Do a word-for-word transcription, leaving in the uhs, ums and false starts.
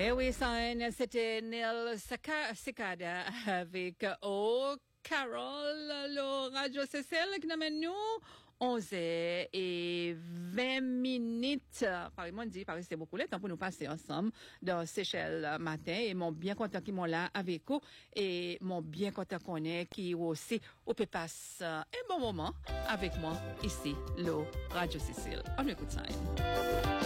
Eh oui, ça, c'était Neil Cicada avec Oh Carol, le Radio Cécile qui nous mène nous onze heures et vingt minutes. Par exemple, dit, parce que c'est beaucoup de temps pour nous passer ensemble dans Seychelles matin et mon bien content qu'ils m'ont là avec vous et mon bien content qu'on est qui aussi au peut passer un bon moment avec moi ici, le Radio Cécile. On écoute ça.